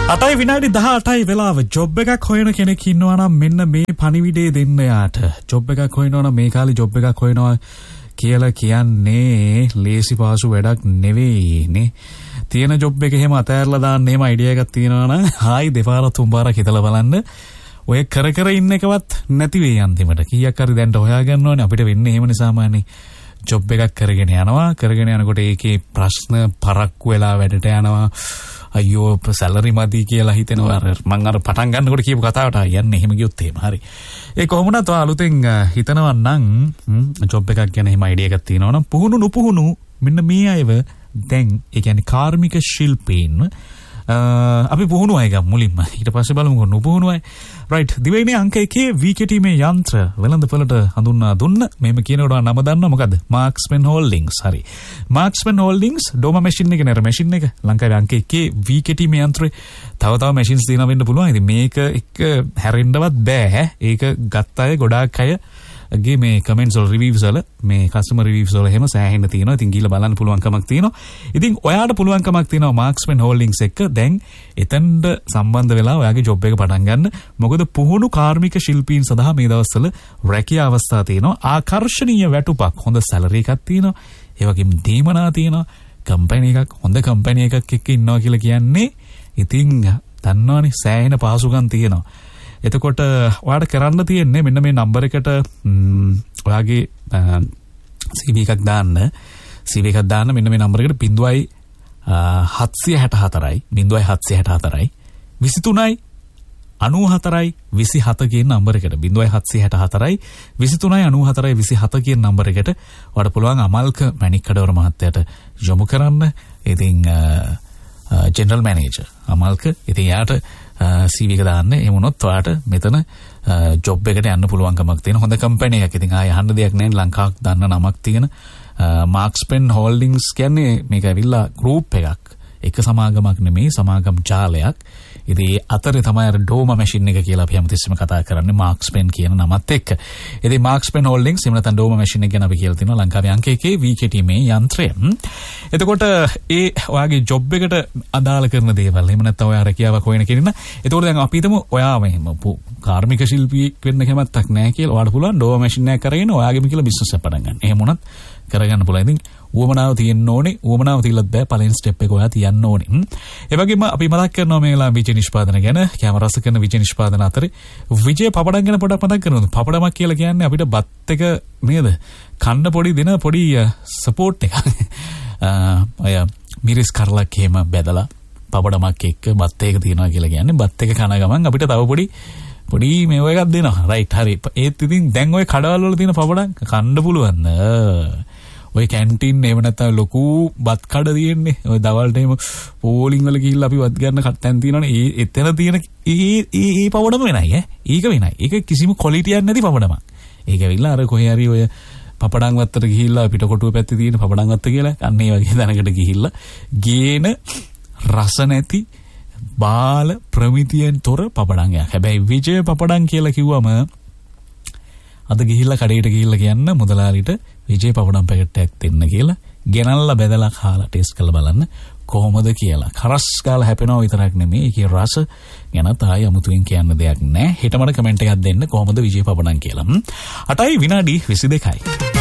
8යි විනාඩි 18යි වෙලාව ජොබ් එකක් හොයන කෙනෙක් ඉන්නවා නම් මෙන්න මේ පණිවිඩය දෙන්න යාට. ජොබ් එකක් හොයනවා නම් මේ කාලේ ජොබ් එකක් හොයනවා කියලා කියන්නේ ලේසි පාසු වැඩක් නෙවෙයිනේ. තියෙන ජොබ් එක එහෙම අතෑරලා දාන්න එහෙම අයිඩියා එකක් තියෙනවා නම් හායි දෙපාරක් තුන්පාරක් හිතලා බලන්න. ඔය කර කර ඉන්න එකවත් නැති වෙයි අන්තිමට. කීයක් හරි දැන්ට හොයාගන්න ඕනේ. අපිට වෙන්නේ එහෙමනේ සාමාන්‍යයෙන්. ජොබ් එකක් කරගෙන යනවා. කරගෙන යනකොට ඒකේ ප්‍රශ්න පරක්කු වෙලා වැඩට යනවා. අයියෝ සැලරි මදි කියලා හිතෙනවා. මම අර පටන් ගන්නකොට කියපු කතාවට යන්නේ එහෙම ගියොත් එහෙම හරි. ඒ කොහොමද අලුතෙන් හිතනවා නම් ජොබ් එකක් ගැන එහෙම අයිඩියා එකක් තියෙනවා නම් පුහුණු නුපුහුණු මෙන්න මේ අයව දැන් ඒ කියන්නේ කාර්මික ශිල්පීන් අපි පුහුණු අය ගමු මුලින්ම. ඊට පස්සේ බලමු නුපුහුණු අය. රයිට්. දිවයිනේ අංක 1 VKT මේ යන්ත්‍ර වෙළඳපොළට හඳුන්වා දුන්න. මේම කියනකොට නම දන්නවා මොකද්ද? Markspen Holdings. හරි. Markspen Holdings ඩෝමා මැෂින් එක නේද මැෂින් එක. ලංකාවේ අංක 1 VKT මේ යන්ත්‍රේ තව මැෂින්ස් තියෙනවා වෙන්න පුළුවන්. ඉතින් මේක එක හැරෙන්නවත් බෑ. ඒක ගත්ත අය ගොඩාක් අය ගේ මේ කමෙන්ට්ස් වල රිවිව්ස් වල මේ කස්ටමර් රිවිව්ස් වල එහෙම සෑහෙන්න තියෙනවා. ඉතින් ගිහලා බලන්න පුළුවන් කමක් තියෙනවා. ඉතින් ඔයාට පුළුවන් කමක් තියෙනවා Markspen Holdings එක දැන් එතනට සම්බන්ධ වෙලා ඔයාගේ ජොබ් එක පටන් ගන්න. මොකද පුහුණු කාර්මික ශිල්පීන් සඳහා මේ දවස්වල රැකියා අවස්ථා තියෙනවා. ආකර්ශනීය වැටුපක්, හොඳ සැලරි එකක් තියෙනවා. ඒ වගේම දීමනා තියෙනවා. කම්පැනි එකක්, හොඳ කම්පැනි එකක් එක්ක ඉන්නවා කියලා කියන්නේ ඉතින් දන්නවනේ සෑහෙන පහසුකම් තියෙනවා. එතකොට ඔයාට කරන්න තියෙන්නේ මෙන්න මේ නම්බර් එකට ඔයාගේ CV එකක් දාන්න. CV එකක් දාන්න මෙන්න මේ නම්බර් එකට 0764යි 0764යි 23යි 94යි 27 කියන නම්බර එකට 0764යි 23යි 94යි 27 කියන නම්බර එකට ඔයාලට පුළුවන් අමල්ක මැණික්කඩවර මහත්තයාට යොමු කරන්න. ඉතින් ජෙනරල් මැනේජර් අමල්ක. ඉතින් යාට CV එක දාන්න. එහෙම වුණොත් ඔයාට මෙතන ජොබ් එකට යන්න පුළුවන්කමක් තියෙන හොඳ කම්පැනි එකක්. ඉතින් ආයෙ අහන්න දෙයක් නැහැ. ලංකාවක් දන්න නමක් තියෙන Markspen Holdings කියන්නේ මේක ඇවිල්ලා ගෲප් එකක්. එක සමාගමක් නෙමෙයි, සමාගම් ජාලයක්. ඉතින් අතරේ තමයි අර ඩෝමා මැෂින් එක කියලා අපි හැමතිස්සෙම කතා කරන්නේ Markspen කියන නමත් එක්ක. ඉතින් Markspen Holdings එහෙම නැත්නම් ඩෝමා මැෂින් එක ගැන අපි කියලා තිනවා ලංකාවේ අංක 1 VKT මේ යන්ත්‍රය. එතකොට ඒ ඔයාගේ ජොබ් එකට අදාළ කරන දේවල් එහෙම නැත්නම් ඔයා රැකියාවක් හොයන කෙනෙක්. එතකොට දැන් අපි හිතමු ඔයා මෙහෙම කාර්මික ශිල්පියෙක් වෙන්න කැමැත්තක් නැහැ කියලා. ඔයාලට පුළුවන් ඩෝමා මැෂින් එකක් කරගෙන ඔයාගෙම කියලා බිස්නස් එකක් පටන් ගන්න. එහෙම වුණත් කරගන්න පුළුවන්. ඉතින් උවමනාව තියෙන්න ඕනේ. උවමනාව තියලත් බෑ. පළවෙනි ස්ටෙප් එක ඔයා තියන්න ඕනේ. ඒ වගේම අපි මතක් කරනවා මේ වෙලාව විජය නිෂ්පාදන ගැන. කැමරාස කරන විජය නිෂ්පාදන අතරේ විජය පපඩම් ගැන පොඩක් මතක් කරනවා. පපඩමක් කියලා කියන්නේ අපිට බත් එක නේද? කන්න පොඩි දෙන පොඩි සපෝට් එකක්. අය මිරිස් කරලක් එහෙම බෙදලා පපඩමක් එක්ක බත් එක තියනවා කියලා කියන්නේ බත් එක කන ගමන් අපිට තව පොඩි මේව එකක් දෙනවා. රයිට් හරි. ඒත් ඉතින් දැන් ওই කඩවල වල තියෙන පපඩම් කන්න පුළුවන්. ඔය කැන්ටින් එහෙම නැත්නම් ලොකු බත් කඩ තියෙන්නේ. ඔය දවල්ට එහෙම පෝලිං වල ගිහිල්ලා අපි වත් ගන්න කට්ටන් තියෙනවනේ. ඒ එතන තියෙන ඒ පපඩම වෙනයි ඈ. ඒක වෙනයි. ඒක කිසිම ක්වොලිටි එකක් නැති පපඩමක්. ඒක ඇවිල්ලා අර කොහේ හරි ඔය පපඩම් වත්තට ගිහිල්ලා පිටකොටුව පැත්තේ තියෙන පපඩම් වත්ත කියලා අන්න ඒ වගේ දැනකට ගිහිල්ලා ගේන රස නැති බාල ප්‍රමිතියෙන් තොර පපඩම් එකක්. හැබැයි විජය පපඩම් කියලා කිව්වම අද ගිහිල්ලා කඩේට ගිහිල්ලා කියන්න මුදලාලිට විජය පපඩම් පැකට් එකක් දෙන්න කියලා ගෙනල්ලා බෙදලා කාලා ටෙස්ට් කරලා බලන්න කොහොමද කියලා. කරස් ගාලා හැපෙනවා විතරක් නෙමෙයි ඒකේ රස ගැන තායි අමුතුවෙන් කියන්න දෙයක් නැහැ. හෙට මට කමෙන්ට් එකක් දෙන්න කොහොමද විජය පපඩම් කියලා. 8යි විනාඩි 22යි.